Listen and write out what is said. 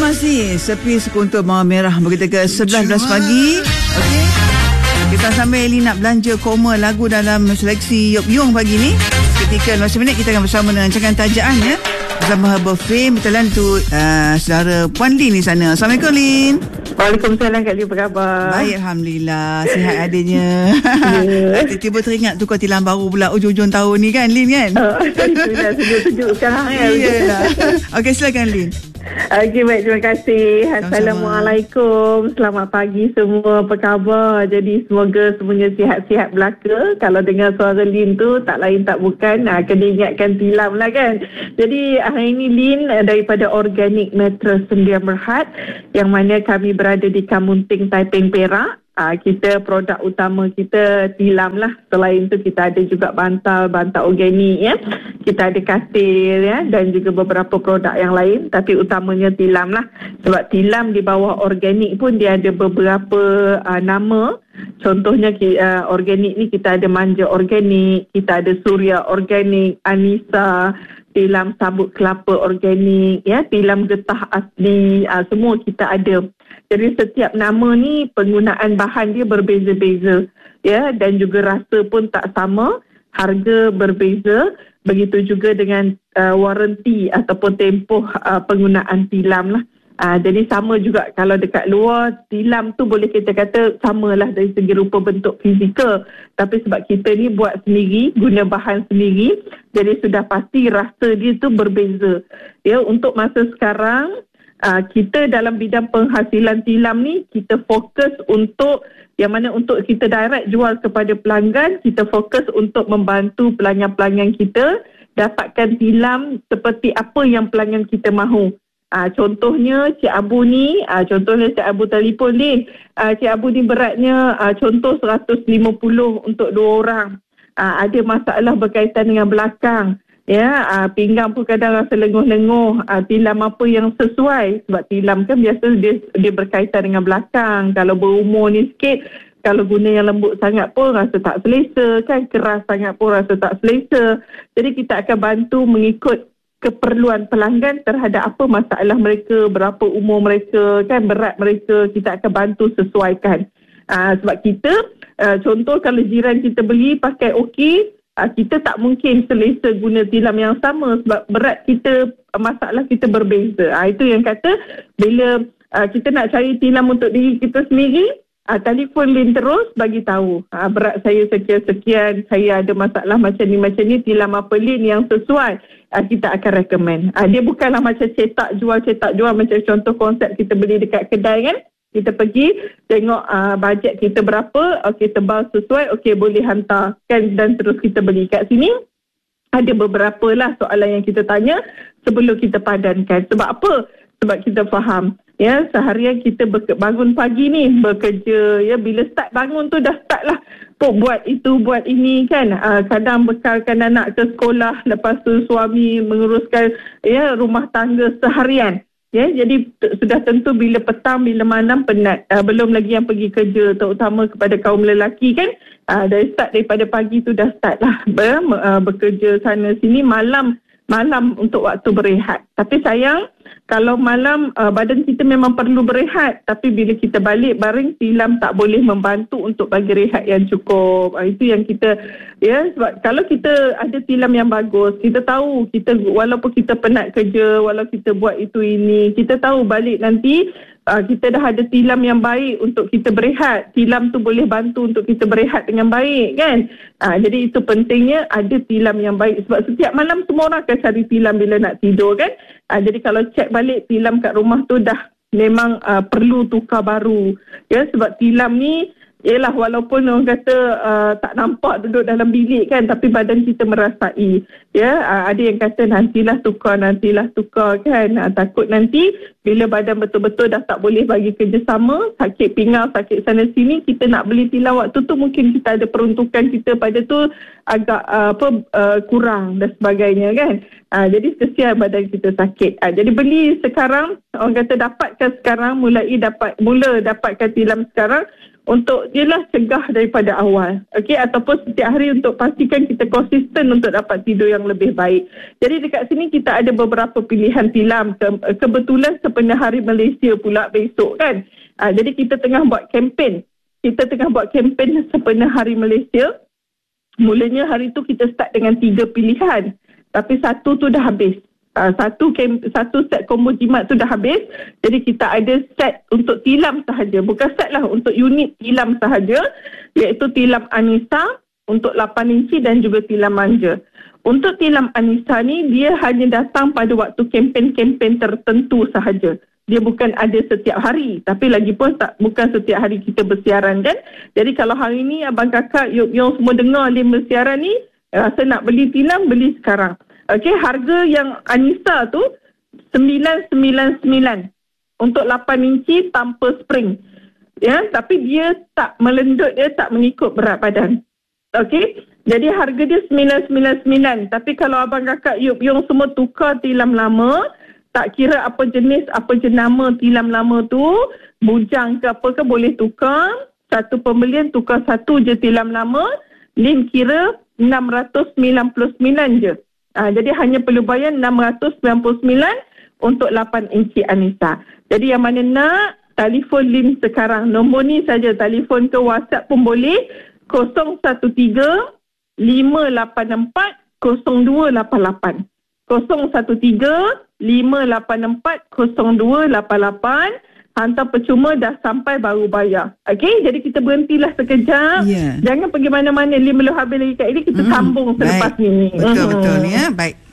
masih sepi sekuntul Mawar Merah begitu ke 11 pagi. Okey. Kita sambil Elin nak belanja koma lagu dalam seleksi Yop Yung pagi ni. Seketika 15 minit kita akan bersama dengan Rancangan Tajaan ya. Bersama Herbal Fame. Betulan tu saudara Puan Lin di sana. Assalamualaikum Lin. Waalaikumsalam Kak Lin, apa khabar? Baik, Alhamdulillah. Sihat adanya. Tiba-tiba teringat tukar tilam baru pula ujung-ujung tahun ni kan Lin kan? Itulah sejuk-sejuk sekarang kan. Iyalah. Okey, silakan Lin. Okey, baik, terima kasih. Assalamualaikum. Selamat pagi semua, apa khabar? Jadi semoga semuanya sihat-sihat belaka. Kalau dengar suara Lin tu tak lain tak bukan kena ingatkan tilam lah kan. Jadi hari ini Lin daripada Organic Mattress Sedia Berhad, yang mana kami berada di Kamunting, Taiping, Perak. Kita produk utama kita tilam lah. Selain tu kita ada juga bantal organik ya. Kita ada katil ya, dan juga beberapa produk yang lain, tapi utamanya tilam lah. Sebab tilam di bawah organik pun dia ada beberapa nama. Contohnya organik ni kita ada manja organik, kita ada surya organik, Anissa, tilam sabut kelapa organik ya, tilam getah asli, semua kita ada. Jadi setiap nama ni penggunaan bahan dia berbeza-beza ya, dan juga rasa pun tak sama, harga berbeza. Begitu juga dengan waranti ataupun tempoh penggunaan tilam lah. Jadi sama juga kalau dekat luar, tilam tu boleh kita kata samalah dari segi rupa bentuk fizikal. Tapi sebab kita ni buat sendiri, guna bahan sendiri, jadi sudah pasti rasa dia tu berbeza. Ya, untuk masa sekarang, kita dalam bidang penghasilan tilam ni, kita fokus untuk yang mana untuk kita direct jual kepada pelanggan, kita fokus untuk membantu pelanggan-pelanggan kita dapatkan tilam seperti apa yang pelanggan kita mahu. Contohnya Cik Abu ni, contohnya Cik Abu telefon ni, Cik Abu ni beratnya contoh 150 untuk 2 orang. Ada masalah berkaitan dengan belakang. Ya, pinggang pun kadang rasa lenguh-lenguh. Tilam apa yang sesuai? Sebab tilam kan biasa dia berkaitan dengan belakang. Kalau berumur ni sikit, kalau guna yang lembut sangat pun rasa tak selesa kan, keras sangat pun rasa tak selesa. Jadi kita akan bantu mengikut keperluan pelanggan terhadap apa masalah mereka, berapa umur mereka kan, berat mereka, kita akan bantu sesuaikan. Sebab kita contoh kalau jiran kita beli pakai okey, kita tak mungkin selesa guna tilam yang sama sebab berat kita, masalah kita berbeza. Itu yang kata bila kita nak cari tilam untuk diri kita sendiri, telefon Lin terus bagi tahu berat saya sekian-sekian, saya ada masalah macam ni, tilam apa Lin yang sesuai, kita akan recommend. Dia bukanlah macam cetak jual macam contoh konsep kita beli dekat kedai kan. Kita pergi tengok bajet kita berapa, okey tebal sesuai, okey boleh hantar kan, dan terus kita beli. Kat sini ada beberapa lah soalan yang kita tanya sebelum kita padankan. Sebab apa? Sebab kita faham ya, seharian kita bangun pagi ni bekerja ya, bila start bangun tu dah start lah buat itu buat ini kan, kadang bekalkan anak ke sekolah, lepas tu suami menguruskan ya rumah tangga seharian. Ya, jadi sudah tentu bila petang, bila malam penat. Belum lagi yang pergi kerja, terutama kepada kaum lelaki kan. Daripada pagi tu dah start lah bekerja sana sini, malam untuk waktu berehat. Tapi sayang, kalau malam badan kita memang perlu berehat, tapi bila kita balik baring, tilam tak boleh membantu untuk bagi rehat yang cukup. Itu yang kita ya, sebab kalau kita ada tilam yang bagus, kita tahu kita walaupun kita penat kerja, walau kita buat itu ini, kita tahu balik nanti kita dah ada tilam yang baik untuk kita berehat. Tilam tu boleh bantu untuk kita berehat dengan baik kan. Jadi itu pentingnya ada tilam yang baik. Sebab setiap malam semua orang akan cari tilam bila nak tidur kan. Jadi kalau cek balik tilam kat rumah tu dah memang perlu tukar baru. Ya, sebab tilam ni yelah, walaupun orang kata tak nampak duduk dalam bilik kan, tapi badan kita merasai. Ya, ada yang kata nantilah tukar kan. Takut nanti bila badan betul-betul dah tak boleh bagi kerjasama, sakit pinggang, sakit sana sini, kita nak beli tilam waktu tu mungkin kita ada peruntukan kita pada tu agak kurang dan sebagainya kan. Jadi kesian badan kita sakit. Jadi beli sekarang, orang kata dapatkan sekarang, mula dapatkan tilam sekarang, untuk jelas cegah daripada awal. Okey, ataupun setiap hari untuk pastikan kita konsisten untuk dapat tidur yang lebih baik. Jadi dekat sini kita ada beberapa pilihan tilam. Kebetulan sepenuh hari Malaysia pula besok kan. Jadi kita tengah buat kempen. Sepenuh hari Malaysia. Mulanya hari tu kita start dengan 3 pilihan. Tapi satu tu dah habis. Satu set combo jimat tu dah habis. Jadi kita ada set untuk tilam sahaja. Bukan set lah, untuk unit tilam sahaja. Iaitu tilam Anissa untuk 8 inci dan juga tilam manja. Untuk tilam Anissa ni, dia hanya datang pada waktu kempen-kempen tertentu sahaja. Dia bukan ada setiap hari. Tapi lagipun bukan setiap hari kita bersiaran kan. Jadi kalau hari ni abang kakak, Yop semua dengar Lim bersiaran ni, rasa nak beli tilam, beli sekarang. Okey, harga yang Anissa tu 999 untuk 8 inci tanpa spring. Ya, tapi dia tak melendut, dia tak mengikut berat badan. Okey, jadi harga dia 999. Tapi kalau abang kakak Yop semua tukar tilam lama, tak kira apa jenis, apa jenama tilam lama tu, bujang ke apa ke boleh tukar. Satu pembelian tukar satu je tilam lama, Lim kira 699 je. Jadi hanya perlu bayar 699 untuk 8 inci Anissa. Jadi yang mana nak, telefon Lim sekarang. Nombor ni saja, telefon ke WhatsApp pun boleh. 013 584 0288. 013 584 0288. Hantar percuma dah sampai baru bayar. Okey, jadi kita berhentilah sekejap. Jangan pergi mana-mana. Lim belum habis lagi kat ini. Kita sambung selepas ni. Betul-betul ya. Baik.